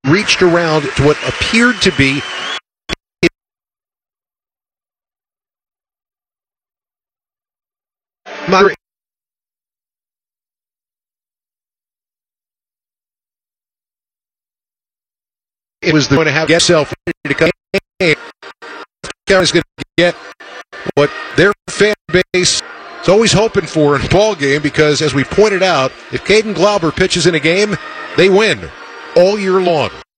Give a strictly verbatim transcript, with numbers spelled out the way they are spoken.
reached around to what appeared to be not it was going to have yourself ready to come in. County's going to get what their fan base is always hoping for in a ball game, because, as we pointed out, if Caden Glauber pitches in a game, they win all year long.